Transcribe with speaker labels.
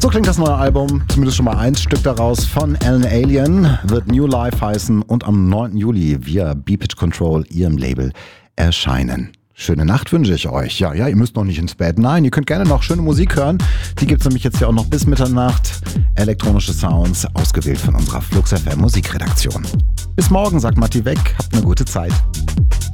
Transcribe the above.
Speaker 1: klingt das neue Album, zumindest schon mal ein Stück daraus von Alan Alien, wird New Life heißen und am 9. Juli via B-Pitch Control, ihrem Label, erscheinen. Schöne Nacht wünsche ich euch. Ja, ihr müsst noch nicht ins Bett. Nein, ihr könnt gerne noch schöne Musik hören. Die gibt es nämlich jetzt ja auch noch bis Mitternacht. Elektronische Sounds, ausgewählt von unserer Flux FM Musikredaktion. Bis morgen, sagt Matti Weg. Habt eine gute Zeit.